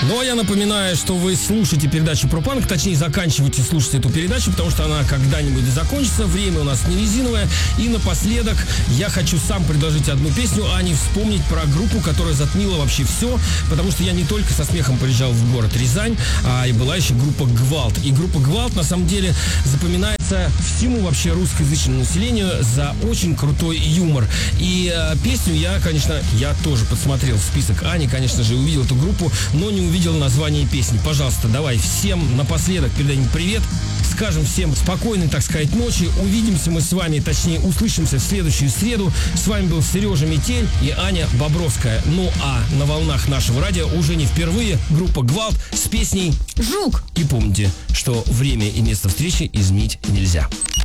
Ну, а я напоминаю, что вы слушаете передачу про панк, точнее, заканчиваете слушать эту передачу, потому что она когда-нибудь закончится, время у нас не резиновое. И напоследок я хочу сам предложить одну песню, а не вспомнить про группу, которая затмила вообще все, потому что я не только со смехом приезжал в город Рязань, а и была еще группа «Гвалт». И группа «Гвалт» на самом деле запоминается всему вообще русскоязычному населению за очень крутой юмор. И песню я тоже подсмотрел в список Ани, конечно же, увидел эту группу, но не увидел название песни. Пожалуйста, давай всем напоследок передай привет, скажем всем спокойной, так сказать, ночи. Увидимся мы с вами, точнее, услышимся в следующую среду. С вами был Сережа Метель и Аня Бобровская. Ну а на волнах нашего радио уже не впервые группа «Гвалт» с песней «Жук». И помните, что время и место встречи изменить нельзя.